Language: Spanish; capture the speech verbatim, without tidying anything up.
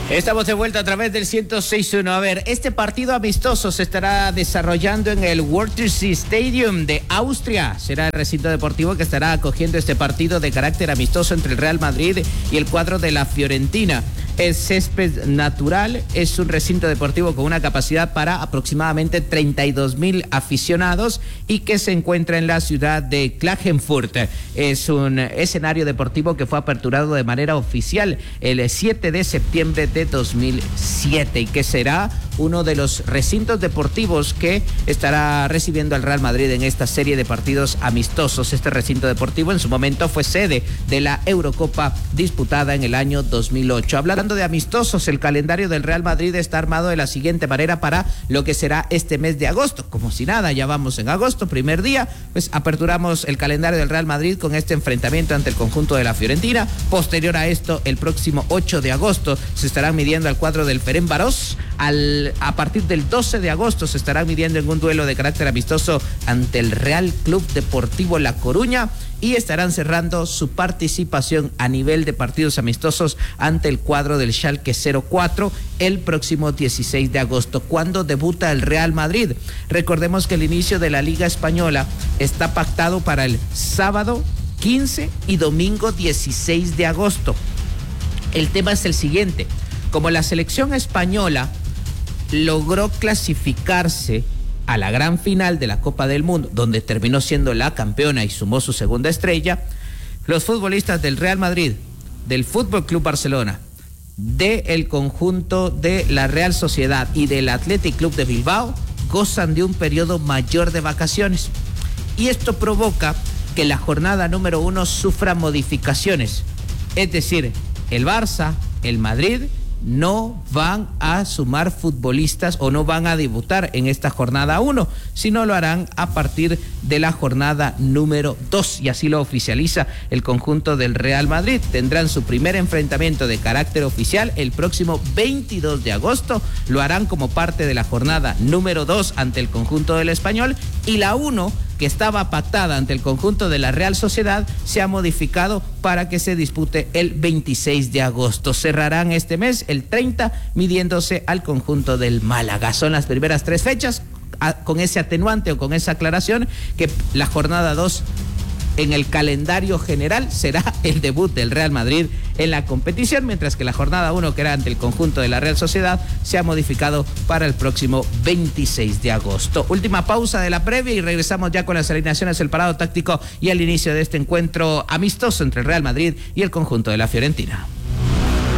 Estamos de vuelta a través del ciento seis punto uno. A ver, este partido amistoso se estará desarrollando en el Wörthersee Stadium de Austria. Será el recinto deportivo que estará acogiendo este partido de carácter amistoso entre el Real Madrid y el cuadro de la Fiorentina. Es césped natural, es un recinto deportivo con una capacidad para aproximadamente treinta y dos mil aficionados y que se encuentra en la ciudad de Klagenfurt. Es un escenario deportivo que fue aperturado de manera oficial el siete de septiembre de dos mil siete y que será uno de los recintos deportivos que estará recibiendo al Real Madrid en esta serie de partidos amistosos. Este recinto deportivo en su momento fue sede de la Eurocopa disputada en el año dos mil ocho. Hablando de amistosos, el calendario del Real Madrid está armado de la siguiente manera para lo que será este mes de agosto. Como si nada, ya vamos en agosto, primer día, pues aperturamos el calendario del Real Madrid con este enfrentamiento ante el conjunto de la Fiorentina. Posterior a esto, el próximo ocho de agosto se estarán midiendo al cuadro del Ferencváros. Al, a partir del doce de agosto se estarán midiendo en un duelo de carácter amistoso ante el Real Club Deportivo La Coruña y estarán cerrando su participación a nivel de partidos amistosos ante el cuadro del Schalke cero cuatro el próximo dieciséis de agosto, cuando debuta el Real Madrid. Recordemos que el inicio de la Liga Española está pactado para el sábado quince y domingo dieciséis de agosto. El tema es el siguiente: como la selección española logró clasificarse a la gran final de la Copa del Mundo, donde terminó siendo la campeona y sumó su segunda estrella, los futbolistas del Real Madrid, del Fútbol Club Barcelona, del conjunto de la Real Sociedad y del Athletic Club de Bilbao gozan de un periodo mayor de vacaciones. Y esto provoca que la jornada número uno sufra modificaciones. Es decir, el Barça, el Madrid, no van a sumar futbolistas o no van a debutar en esta jornada uno, sino lo harán a partir de la jornada número dos, y así lo oficializa el conjunto del Real Madrid. Tendrán su primer enfrentamiento de carácter oficial el próximo veintidós de agosto, lo harán como parte de la jornada número dos ante el conjunto del Español, y la uno, que estaba pactada ante el conjunto de la Real Sociedad, se ha modificado para que se dispute el veintiséis de agosto. Cerrarán este mes el treinta midiéndose al conjunto del Málaga. Son las primeras tres fechas, con ese atenuante o con esa aclaración que la jornada dos en el calendario general será el debut del Real Madrid en la competición, mientras que la jornada uno, que era ante el conjunto de la Real Sociedad, se ha modificado para el próximo veintiséis de agosto. Última pausa de la previa y regresamos ya con las alineaciones, el parado táctico y el inicio de este encuentro amistoso entre el Real Madrid y el conjunto de la Fiorentina.